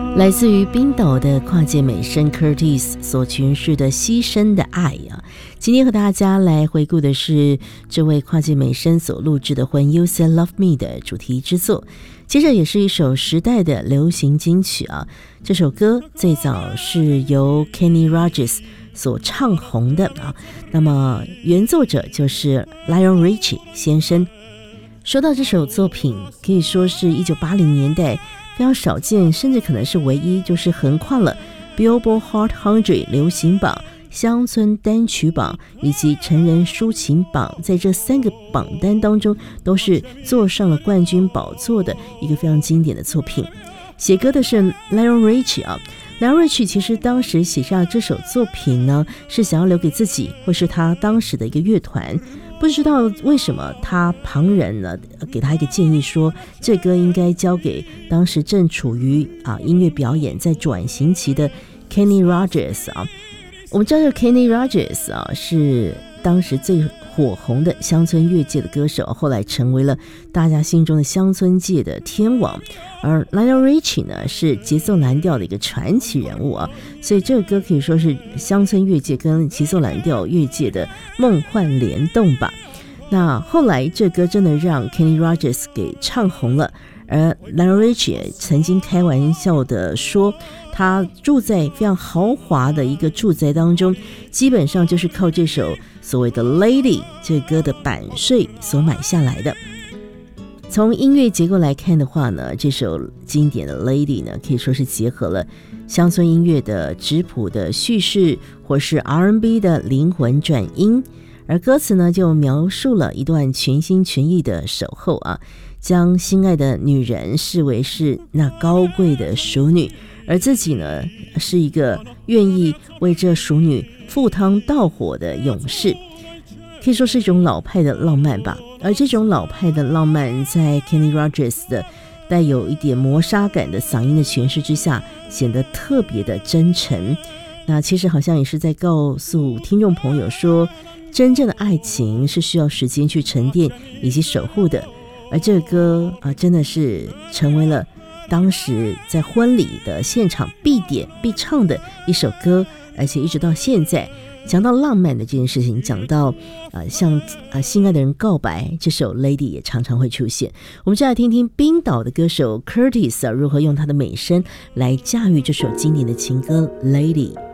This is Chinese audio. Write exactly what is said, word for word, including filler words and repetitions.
来自于冰岛的跨界美声 Curtis 所诠释的牺牲的爱啊，今天和大家来回顾的是这位跨界美声所录制的 When You Said Love Me 的主题之作，接着也是一首时代的流行金曲啊。这首歌最早是由 Kenny Rogers 所唱红的啊，那么原作者就是 Lionel Richie 先生。说到这首作品，可以说是一九八零年代非常少见，甚至可能是唯一，就是横跨了 Billboard Hot one hundred 流行榜、乡村单曲榜以及成人抒情榜，在这三个榜单当中都是坐上了冠军宝座的一个非常经典的作品。写歌的是 Lionel Richie 啊 Lionel Richie 其实当时写下这首作品呢，是想要留给自己或是他当时的一个乐团，不知道为什么他旁人呢给他一个建议说，这歌应该交给当时正处于啊音乐表演在转型期的 Kenny Rogers 啊。我们知道这 Kenny Rogers 啊是当时最火红的乡村乐界的歌手，后来成为了大家心中的乡村界的天王。而 Lionel Richie 呢是节奏蓝调的一个传奇人物啊，所以这个歌可以说是乡村乐界跟节奏蓝调乐界的梦幻联动吧。那后来这歌真的让 Kenny Rogers 给唱红了，而 Lionel Richie 曾经开玩笑的说，他住在非常豪华的一个住宅当中，基本上就是靠这首所谓的 Lady 这歌的版税所买下来的。从音乐结构来看的话呢，这首经典的 Lady 呢，可以说是结合了乡村音乐的质朴的叙事，或是 R and B 的灵魂转音，而歌词呢就描述了一段全心全意的守候啊，将心爱的女人视为是那高贵的淑女，而自己呢是一个愿意为这淑女赴汤蹈火的勇士，可以说是一种老派的浪漫吧。而这种老派的浪漫在 Kenny Rogers 的带有一点磨砂感的嗓音的诠释之下，显得特别的真诚。那其实好像也是在告诉听众朋友说，真正的爱情是需要时间去沉淀以及守护的。而这个歌啊，真的是成为了当时在婚礼的现场必点必唱的一首歌，而且一直到现在，讲到浪漫的这件事情，讲到呃向呃心爱的人告白，这首 Lady 也常常会出现。我们再来听听冰岛的歌手 Curtis 啊，如何用他的美声来驾驭这首经典的情歌 Lady。